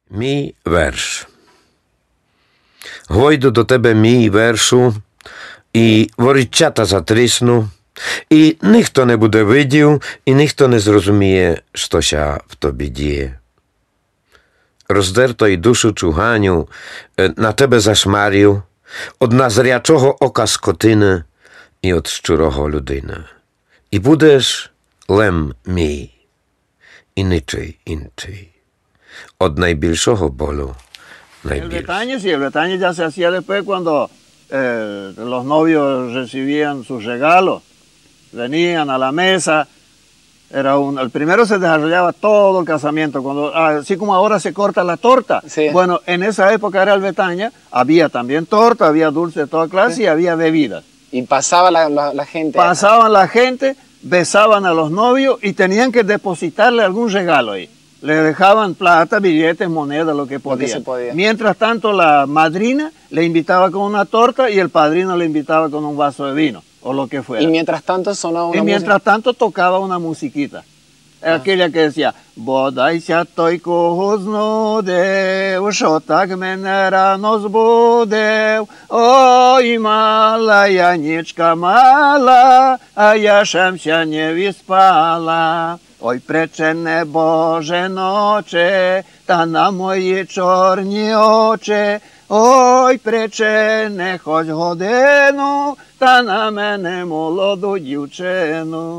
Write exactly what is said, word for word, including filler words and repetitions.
Мій верш. Гойду до тебе мій вершу, і ворічата затрісну, і ніхто не буде видів, і ніхто не зрозуміє, що ся в тобі діє. Роздерто й душу чуганю, на тебе зашмарю, од назрячого ока скотини і од щурого людини. І будеш лем мій, і нічий інший. Od najbliższego bolu. El Betania, sí, el Betania ya se hacía después cuando eh, los novios recibían sus regalos, venían a la mesa. Era un, el primero se desarrollaba todo el casamiento, cuando, así como ahora se corta la torta. Sí. Bueno, en esa época era el Betania, había también torta, había dulce de toda clase, sí, y había bebidas. Y pasaba la, la, la gente. Pasaban la gente, besaban a los novios y tenían que depositarle algún regalo ahí. Le dejaban plata, billetes, monedas, lo que podían. Lo que se podía. Mientras tanto, la madrina le invitaba con una torta y el padrino le invitaba con un vaso de vino, o lo que fuera. Y mientras tanto sonaba una Y mientras música. tanto tocaba una musiquita. Era Ah. aquella que decía, Bodaj ся той кого знудев, що так мене рано збудив. Ой, мала я нічка мала, а я шемся не віспала. Ой, пречене Боже ноче, та на мої чорні очі. Ой, пречене хоч годину, та на мене молоду дівчину.